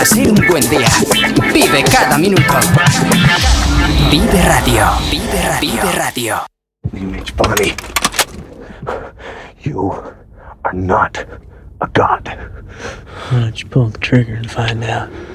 Ser un buen día. Vive cada minuto. Vive Radio. Vive Radio. Vive Radio. Mitch Bonnie, you are not a god. Why don't you pull the trigger and find out?